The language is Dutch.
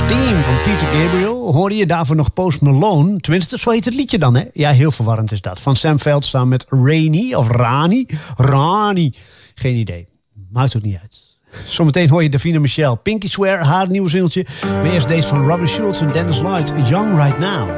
Team van Peter Gabriel. Hoorde je daarvoor nog Post Malone? Tenminste, zo heet het liedje dan, hè? Ja, heel verwarrend is dat. Van Sam Veld samen met Rainy of Rani. Rani. Geen idee. Maakt ook niet uit. Zometeen hoor je Davina Michelle. Pinky Swear, haar nieuwe singeltje. Maar eerst deze van Robin Schulz en Dennis Lloyd. Young Right Now.